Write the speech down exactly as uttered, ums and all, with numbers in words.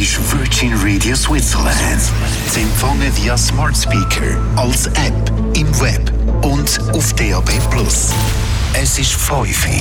ist Virgin Radio Switzerland. Sie empfangen via Smart Speaker, als App, im Web und auf D A B plus. Es ist fünf Uhr.